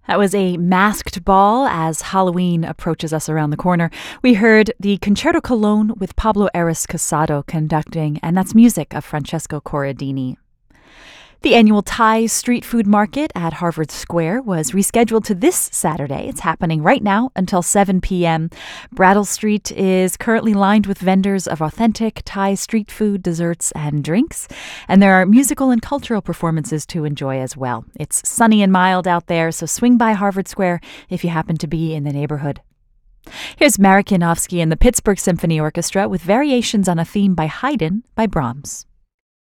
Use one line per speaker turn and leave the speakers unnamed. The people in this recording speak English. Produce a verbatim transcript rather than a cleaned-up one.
That was a masked ball as Halloween approaches us around the corner. We heard the Concerto Cologne with Pablo Eris Casado conducting, and that's music of Francesco Corradini. The annual Thai street food market at Harvard Square was rescheduled to this Saturday. It's happening right now until seven p.m. Brattle Street is currently lined with vendors of authentic Thai street food, desserts, and drinks. And there are musical and cultural performances to enjoy as well. It's sunny and mild out there, so swing by Harvard Square if you happen to be in the neighborhood. Here's Marek Janowski and the Pittsburgh Symphony Orchestra with variations on a theme by Haydn by Brahms.